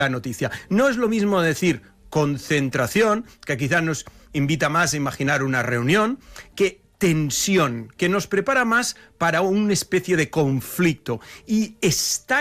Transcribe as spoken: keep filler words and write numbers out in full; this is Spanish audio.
la noticia. No es lo mismo decir concentración, que quizás nos invita más a imaginar una reunión, que tensión, que nos prepara más para una especie de conflicto. Y está